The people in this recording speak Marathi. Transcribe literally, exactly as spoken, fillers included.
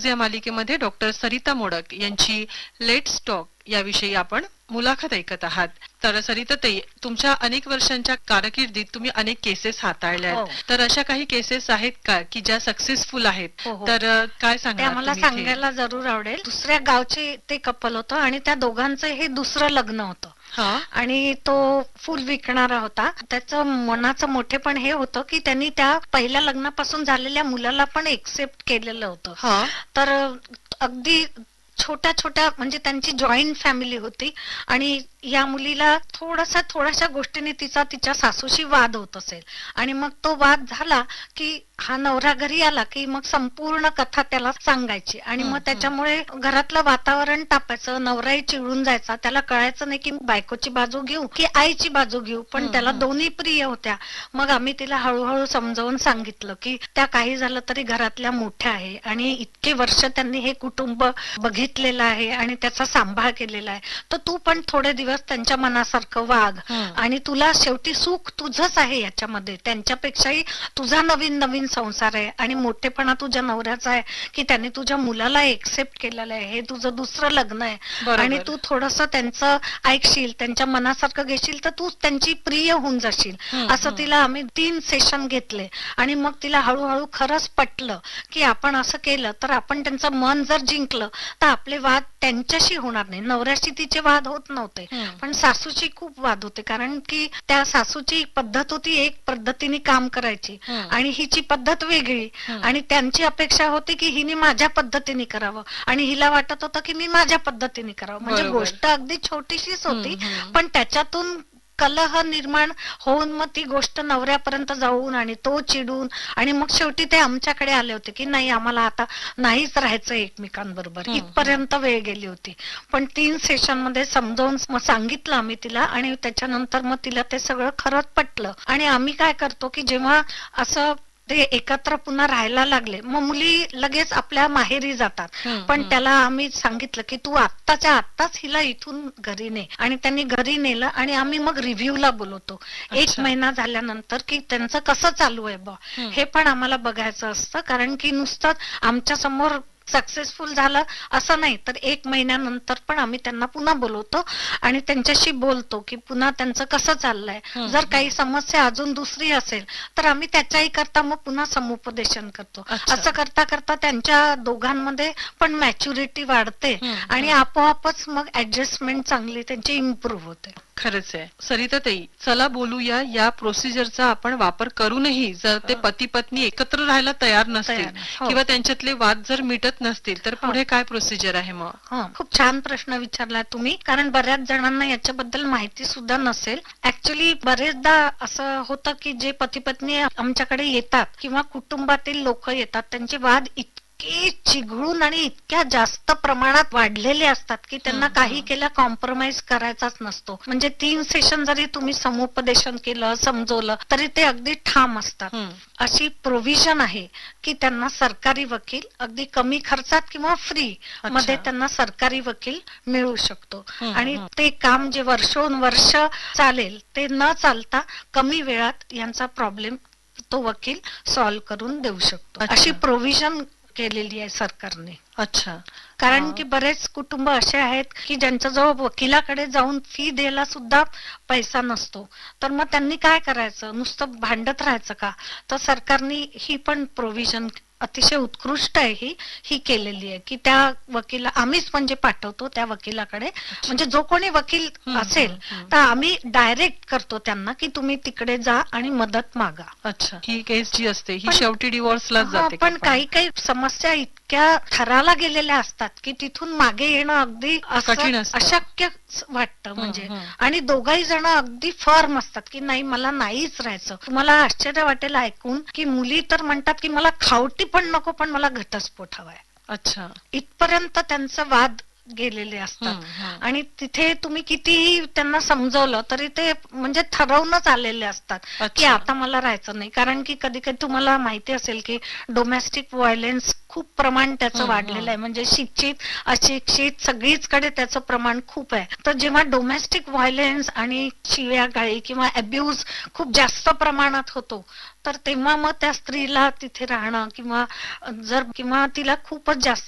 टॉक्स या मालिकेमध्ये डॉक्टर सरिता मोडक यांची लेट्स टॉक याविषयी आपण मुलाखत ऐकत आहात. तर सरिताताई, तुमच्या अनेक वर्षांच्या कारकिर्दीत तुम्ही अनेक केसेस हाताळल्या आहेत. तर अशा काही केसेस आहेत का की ज्या सक्सेसफुल आहेत? तर काय सांगाल? मला सांगायला जरूर आवडेल. दुसऱ्या गावचे ते कपल होतं आणि त्या दोघांचं हे दुसरं लग्न होतं आणि तो फुल विकणारा होता. त्याचं मनाचं मोठेपण हे होतं की त्यांनी त्या पहिल्या लग्नापासून झालेल्या मुलाला पण एक्सेप्ट केलेलं होतं. तर अगदी छोट्या छोट्या म्हणजे त्यांची जॉईंट फॅमिली होती आणि या मुलीला थोडासा थोड्याशा गोष्टीने तिचा तिच्या सासूशी वाद होत असेल आणि मग तो वाद झाला की हा नवरा घरी आला की मग संपूर्ण कथा त्याला सांगायची आणि मग त्याच्यामुळे घरातलं वातावरण तापायचं. नवराही चिडून जायचा. त्याला कळायचं नाही की बायकोची बाजू घेऊ की आईची बाजू घेऊ, पण त्याला दोन्ही प्रिय होत्या. मग आम्ही तिला हळूहळू समजावून सांगितलं की त्या काही झालं तरी घरातल्या मोठ्या आहे आणि इतके वर्ष त्यांनी हे कुटुंब बघितलेलं आहे आणि त्याचा सांभाळ केलेला आहे, तर तू पण थोडे दिवस त्यांच्या मनासारखं वाग आणि तुला शेवटी सुख तुझंच आहे याच्यामध्ये, त्यांच्यापेक्षाही तुझा नवीन नवीन संसार आहे आणि मोठेपणा तुझ्या नवऱ्याचा आहे की त्यांनी तुझ्या मुलाला एक्सेप्ट केलेलं आहे. हे तुझं दुसरं लग्न आहे आणि तू थोडस त्यांचं ऐकशील, त्यांच्या मनासारखं घेशील तर तू त्यांची प्रिय होऊन जाशील. असं तिला आम्ही तीन सेशन घेतले आणि मग तिला हळूहळू खरंच पटलं की आपण असं केलं तर आपण त्यांचं मन जर जिंकलं तर आपले वाद त्यांच्याशी होणार नाही. नवऱ्याशी तिचे वाद होत नव्हते पण सासूची खूप वाद होते, कारण की त्या सासूची पद्धत होती एक पद्धतीने काम करायची आणि हिची पद्धत वेगळी आणि त्यांची अपेक्षा होती की हिने माझ्या पद्धतीने करावं आणि हिला वाटत होतं की मी माझ्या पद्धतीने करावं. म्हणजे गोष्ट अगदी छोटीशीच होती पण त्याच्यातून कलह निर्माण होऊन मग ती गोष्ट नवऱ्यापर्यंत जाऊन आणि तो चिडून आणि मग शेवटी ते आमच्याकडे आले होते की नाही आम्हाला आता नाहीच राहायचं एकमेकांबरोबर, इथपर्यंत वेळ गेली होती. पण तीन सेशन मध्ये समजावून मग सांगितलं आम्ही तिला आणि त्याच्यानंतर मग तिला ते सगळं खरंच पटलं. आणि आम्ही काय करतो की जेव्हा असं ते एकत्र पुन्हा राहायला लागले मग मुली लगेच आपल्या माहेरी जातात, पण त्याला आम्ही सांगितलं की तू आत्ताच्या आत्ताच हिला इथून घरी ने आणि त्यांनी घरी नेलं आणि आम्ही मग रिव्ह्यूला बोलवतो एक महिना झाल्यानंतर की त्यांचं कसं चालू आहे बा, हे पण आम्हाला बघायचं असतं. कारण की नुसतं आमच्या समोर सक्सेसफुल झालं असं नाही, तर एक महिन्यानंतर पण आम्ही त्यांना पुन्हा बोलवतो आणि त्यांच्याशी बोलतो की पुन्हा त्यांचं कसं चाललंय. जर काही समस्या अजून दुसरी असेल तर आम्ही त्याच्याही करता मग पुन्हा समुपदेशन करतो. असं करता करता त्यांच्या दोघांमध्ये पण मॅच्युरिटी वाढते आणि आपोआपच मग ऍडजस्टमेंट चांगली त्यांची इम्प्रूव्ह होते. खरंच आहे. सरिताताई, चला बोलूया या प्रोसिजरचा आपण वापर करूनही जर ते पती पत्नी एकत्र राहायला तयार नसतील किंवा त्यांच्यातले वाद जर मिटत नसतील तर पुढे काय प्रोसिजर आहे मग? खूप छान प्रश्न विचारला तुम्ही, कारण बऱ्याच जणांना याच्याबद्दल माहिती सुद्धा नसेल. ऍक्च्युली बरेचदा असं होतं की जे पती पत्नी आमच्याकडे येतात किंवा कुटुंबातील लोक येतात त्यांचे वाद इतके चिघळून आणि इतक्या जास्त प्रमाणात वाढलेले असतात की त्यांना काही केलं कॉम्प्रोमाइज करायचाच नसतो. म्हणजे तीन सेशन जरी तुम्ही समुपदेशन केलं समजवलं तरी ते अगदी ठाम असतात. अशी प्रोव्हिजन आहे की त्यांना सरकारी वकील अगदी कमी खर्चात किंवा फ्री मध्ये त्यांना सरकारी वकील मिळू शकतो आणि ते काम जे वर्षोनवर्ष चालेल ते न चालता कमी वेळात यांचा प्रॉब्लेम तो वकील सॉल्व्ह करून देऊ शकतो. अशी प्रोव्हिजन केलेली आहे सरकारने. अच्छा. कारण की बरेच कुटुंब असे आहेत की ज्यांच्याजवळ वकिलाकडे जाऊन फी द्यायला सुद्धा पैसा नसतो, तर मग त्यांनी काय करायचं, नुसतं भांडत राहायचं का? तर सरकारने ही पण प्रोव्हिजन अतिशय उत्कृष्ट आहे ही ही केलेली आहे की त्या वकिला आम्हीच म्हणजे पाठवतो त्या वकिलाकडे. म्हणजे जो कोणी वकील असेल तर आम्ही डायरेक्ट करतो त्यांना की तुम्ही तिकडे जा आणि मदत मागा. अच्छा. ही केस जी असते ही शेवटी डिवोर्सलाच जाते. पण काही काही समस्या इतक्या थराला गेलेल्या असतात की तिथून मागे येणं अगदी अशक्य वाटतं. म्हणजे आणि दोघही जण अगदी फर्म असतात की नाही मला नाहीच राहायचं. तुम्हाला आश्चर्य वाटेल ऐकून की मुली तर म्हणतात की मला खावटी पण नको पण मला घटस्फोट हवाय. अच्छा. इथपर्यंत त्यांचा वाद गेलेले असतात आणि तिथे तुम्ही कितीही त्यांना समजवलं तरी ते म्हणजे ठरवूनच आलेले असतात की आता मला राहायचं नाही. कारण की कधी कधी तुम्हाला माहिती असेल की डोमेस्टिक व्हायलन्स खूप प्रमाण त्याचं वाढलेलं आहे. म्हणजे शिक्षित अशिक्षित सगळीचकडे त्याचं प्रमाण खूप आहे. तर जेव्हा डोमेस्टिक व्हायलन्स आणि शिव्यागाळी किंवा अब्यूज खूप जास्त प्रमाणात होतो तर तेव्हा मग त्या स्त्रीला तिथे राहणं किंवा जर किंवा तिला खूपच जास्त